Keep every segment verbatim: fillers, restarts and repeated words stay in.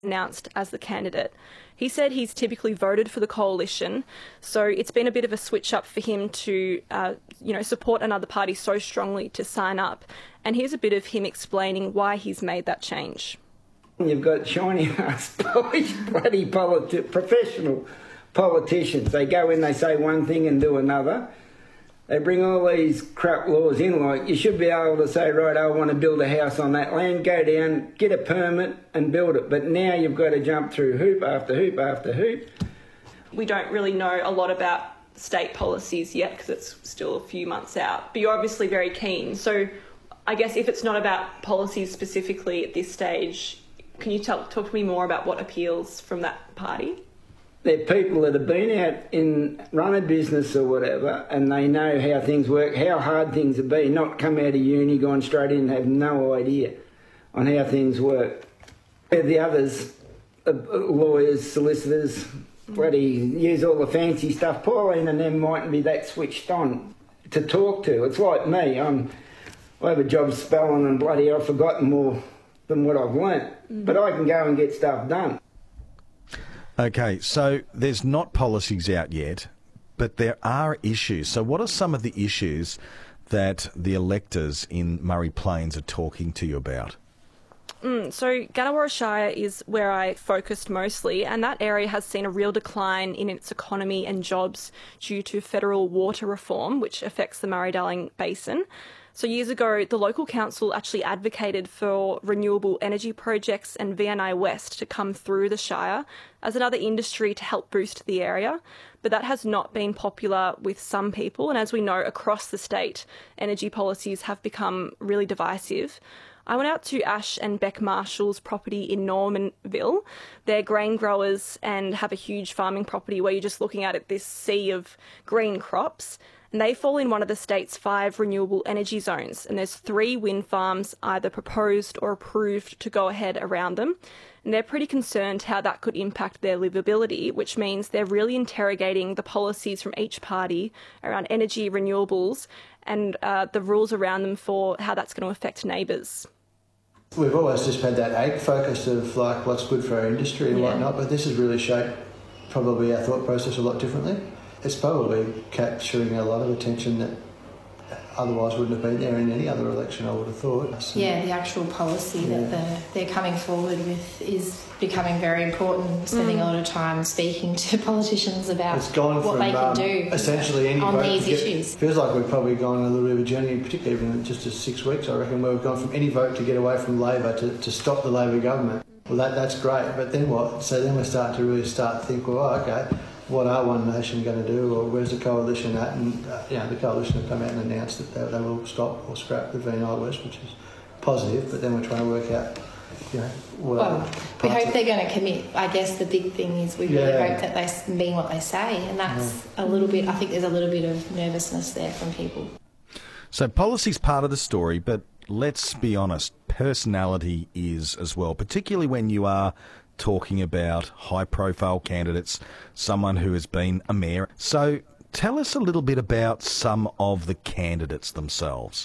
announced as the candidate. He said he's typically voted for the coalition, so it's been a bit of a switch up for him to, uh, you know, support another party so strongly to sign up. And here's a bit of him explaining why he's made that change. You've got shiny-ass, polished, bloody politi- professional politicians. They go in, they say one thing and do another. They bring all these crap laws in, like you should be able to say, right, I want to build a house on that land, go down, get a permit and build it. But now you've got to jump through hoop after hoop after hoop. We don't really know a lot about state policies yet because it's still a few months out, but you're obviously very keen. So I guess if it's not about policies specifically at this stage, can you tell, talk to me more about what appeals from that party? They're people that have been out in run a business or whatever, and they know how things work, how hard things have been, not come out of uni, gone straight in and have no idea on how things work. The others, uh, lawyers, solicitors, bloody use all the fancy stuff. Pauline and them mightn't be that switched on to talk to. It's like me, I'm, I have a job spelling and bloody I've forgotten more than what I've learnt, mm. but I can go and get stuff done. Okay, so there's not policies out yet, but there are issues. So what are some of the issues that the electors in Murray Plains are talking to you about? Mm, so Gannawarra Shire is where I focused mostly, and that area has seen a real decline in its economy and jobs due to federal water reform, which affects the Murray-Darling Basin. So years ago, the local council actually advocated for renewable energy projects and V N I West to come through the Shire as another industry to help boost the area. But that has not been popular with some people. And as we know, across the state, energy policies have become really divisive. I went out to Ash and Beck Marshall's property in Normanville. They're grain growers and have a huge farming property where you're just looking at it, this sea of green crops. And they fall in one of the state's five renewable energy zones. And there's three wind farms either proposed or approved to go ahead around them. And they're pretty concerned how that could impact their livability, which means they're really interrogating the policies from each party around energy, renewables, and uh, the rules around them for how that's going to affect neighbours. We've always just had that ag focus of like what's good for our industry and yeah. whatnot, but this has really shaped probably our thought process a lot differently. It's probably capturing a lot of attention that otherwise wouldn't have been there in any other election, I would have thought. So, yeah, the actual policy yeah. that they're, they're coming forward with is becoming very important, spending mm. a lot of time speaking to politicians about it's gone what from, they can um, do essentially any on vote these get, issues. It feels like we've probably gone on a little bit of a journey, particularly in just just six weeks, I reckon, where we've gone from any vote to get away from Labor to, to stop the Labor government. Well, that that's great, but then what? So then we're starting to really start to think, well, oh, okay, what are One Nation going to do, or where's the coalition at? And uh, you know, the coalition have come out and announced that they, they will stop or scrap the V N I West, which is positive. But then we're trying to work out, you know, what well, we hope they're going to commit. I guess the big thing is we really yeah. hope that they mean what they say, and that's yeah. a little bit. I think there's a little bit of nervousness there from people. So policy's part of the story, but let's be honest, personality is as well, particularly when you are talking about high-profile candidates, someone who has been a mayor. So tell us a little bit about some of the candidates themselves.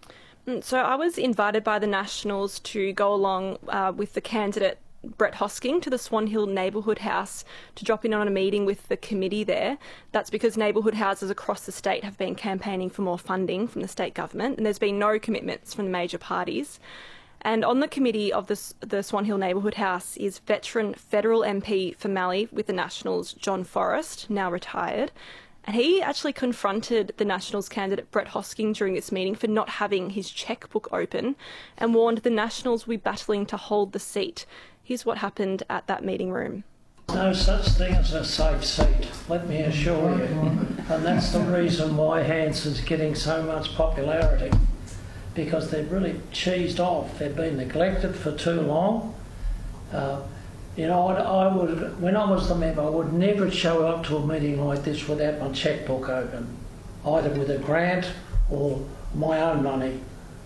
So I was invited by the Nationals to go along uh, with the candidate Brett Hosking to the Swan Hill Neighbourhood House to drop in on a meeting with the committee there. That's because neighbourhood houses across the state have been campaigning for more funding from the state government, and there's been no commitments from the major parties. And on the committee of the, the Swan Hill Neighbourhood House is veteran federal M P for Mallee with the Nationals, John Forrest, now retired. And he actually confronted the Nationals candidate Brett Hosking during this meeting for not having his chequebook open and warned the Nationals will be battling to hold the seat. Here's what happened at that meeting room. No such thing as a safe seat, let me assure you. And that's the reason why Hanson's getting so much popularity. Because they've really cheesed off. They've been neglected for too long. Uh, you know, I, I would, when I was the member, I would never show up to a meeting like this without my chequebook open, either with a grant or my own money.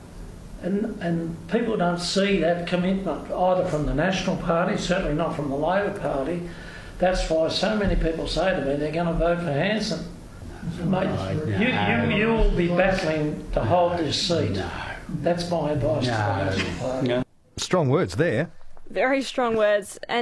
And, and people don't see that commitment either from the National Party, certainly not from the Labor Party. That's why so many people say to me they're going to vote for Hanson. Mate, you, you, you will be battling to hold this seat. No. That's my advice no. to the National Party. Strong words there. Very strong words. And